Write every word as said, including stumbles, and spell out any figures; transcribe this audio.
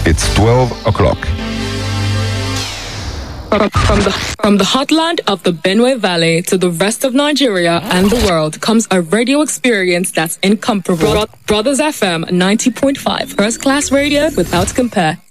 It's twelve o'clock. From the, from the heartland of the Benue Valley to the rest of Nigeria and the world comes a radio experience that's incomparable. Bro- Brothers F M ninety point five, first class radio without compare.